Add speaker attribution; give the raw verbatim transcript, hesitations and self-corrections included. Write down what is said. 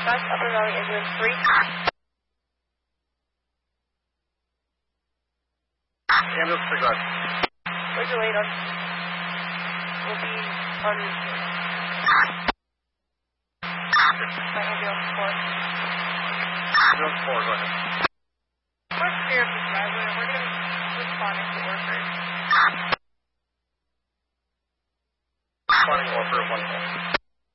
Speaker 1: Dispatch, Upper Valley Ambulance three.
Speaker 2: Ambulance three, go ahead.
Speaker 1: Where's your weight on? We'll be on route two. By ambulance four.
Speaker 2: Ambulance four, go ahead.
Speaker 1: We're clear of this driveway, and we're going to be responding to workers.
Speaker 2: Responding to worker, one call.